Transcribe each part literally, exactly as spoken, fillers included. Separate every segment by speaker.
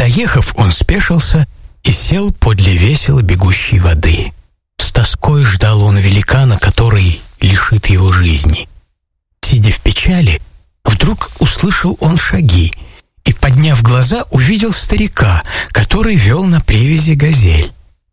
Speaker 1: Доехав, он спешился и сел подле весело бегущей воды. С тоской ждал он великана, который лишит его жизни. Сидя в печали, вдруг услышал он шаги и, подняв глаза, увидел старика, который вел на привязи газель.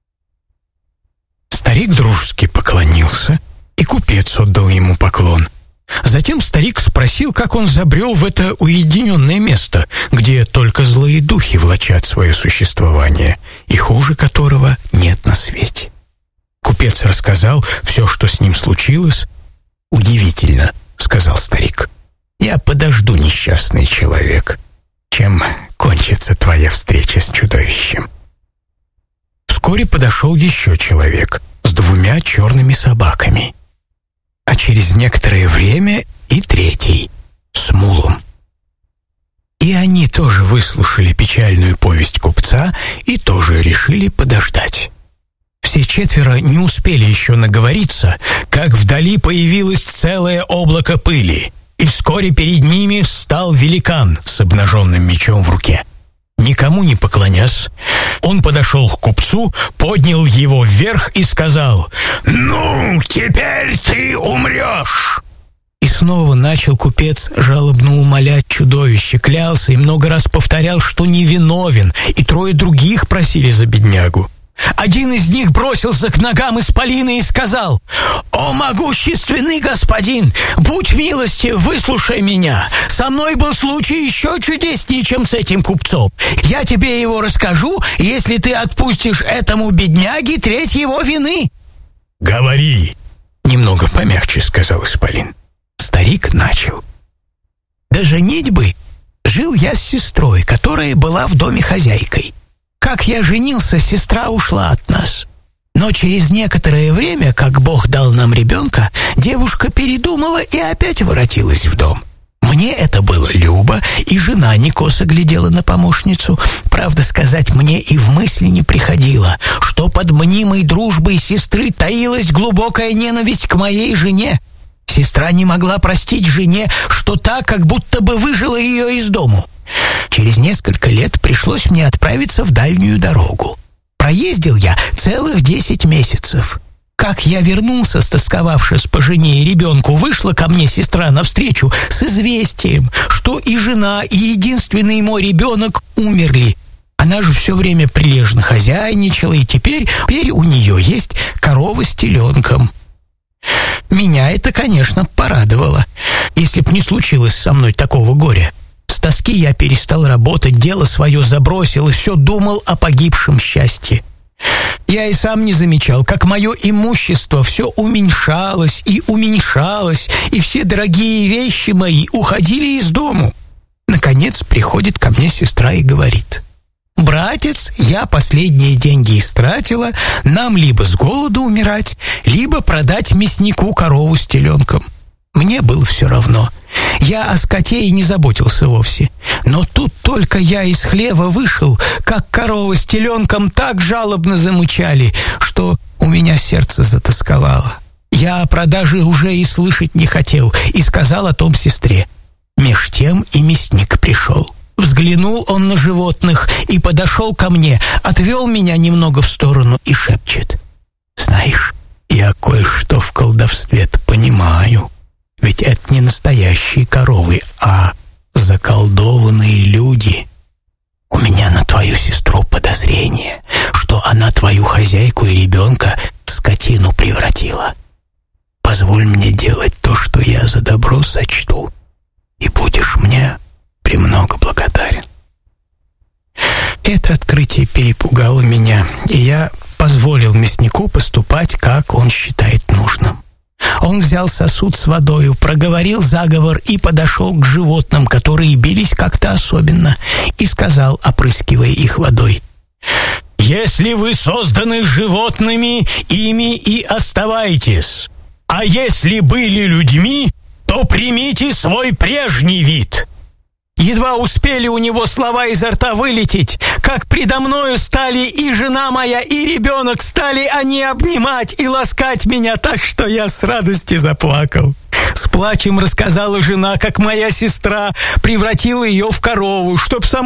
Speaker 1: Старик дружески поклонился, и купец отдал ему поклон. Затем старик спросил, как он забрел в это уединенное место, где только злые духи влачат свое существование, и хуже которого нет на свете. Купец рассказал все, что с ним случилось. «Удивительно», — сказал старик. «Я подожду, несчастный человек, чем кончится твоя встреча с чудовищем». Вскоре подошел еще человек с двумя черными собаками, а через некоторое время и третий с мулом. И они тоже выслушали печальную повесть купца и тоже решили подождать. Все четверо не успели еще наговориться, как вдали появилось целое облако пыли, и вскоре перед ними встал великан с обнаженным мечом в руке. Никому не поклонясь, он подошел к купцу, поднял его вверх и сказал: «Ну, теперь ты умрешь!» И снова начал купец жалобно умолять чудовище, клялся и много раз повторял, что невиновен, и трое других просили за беднягу. Один из них бросился к ногам исполина и сказал: «О, могущественный господин, будь милостив, выслушай меня. Со мной был случай еще чудеснее, чем с этим купцом. Я тебе его расскажу, если ты отпустишь этому бедняге треть его вины». «Говори», — немного помягче сказал исполин. Старик начал: «До женитьбы жил я с сестрой, которая была в доме хозяйкой. Как я женился, сестра ушла от нас. Но через некоторое время, как Бог дал нам ребенка, девушка передумала и опять воротилась в дом. Мне это было любо, и жена не косо глядела на помощницу. Правда сказать, мне и в мысли не приходило, что под мнимой дружбой сестры таилась глубокая ненависть к моей жене. Сестра не могла простить жене, что та как будто бы выжила ее из дому. Через несколько лет пришлось мне отправиться в дальнюю дорогу. Проездил я целых десять месяцев. Как я вернулся, стосковавшись по жене и ребенку, вышла ко мне сестра навстречу с известием, что и жена, и единственный мой ребенок умерли. Она же все время прилежно хозяйничала, и теперь, теперь у нее есть корова с теленком. Меня это, конечно, порадовало, если б не случилось со мной такого горя. С тоски я перестал работать, дело свое забросил и все думал о погибшем счастье. Я и сам не замечал, как мое имущество все уменьшалось и уменьшалось, и все дорогие вещи мои уходили из дому. Наконец приходит ко мне сестра и говорит: «Братец, я последние деньги истратила, нам либо с голоду умирать, либо продать мяснику корову с теленком». Мне было все равно. Я о скоте и не заботился вовсе. Но тут только я из хлева вышел, как корова с теленком так жалобно замычали, что у меня сердце затосковало. Я о продаже уже и слышать не хотел, и сказал о том сестре. Меж тем и мясник пришел. Взглянул он на животных и подошел ко мне, отвел меня немного в сторону и шепчет: «Знаешь, я кое-что в колдовстве-то понимаю. Ведь это не настоящие коровы, а заколдованные люди. У меня на твою сестру подозрение, что она твою хозяйку и ребенка в скотину превратила. Позволь мне делать то, что я за добро сочту, и будешь мне премного благодарен». Это открытие перепугало меня, и я позволил мяснику поступать, как он считает нужным. Он взял сосуд с водою, проговорил заговор и подошел к животным, которые бились как-то особенно, и сказал, опрыскивая их водой: «Если вы созданы животными, ими и оставайтесь. А если были людьми, то примите свой прежний вид». Едва успели у него слова изо рта вылететь, как предо мною стали и жена моя, и ребенок, стали они обнимать и ласкать меня так, что я с радости заплакал. С плачем рассказала жена, как моя сестра превратила ее в корову, чтоб сама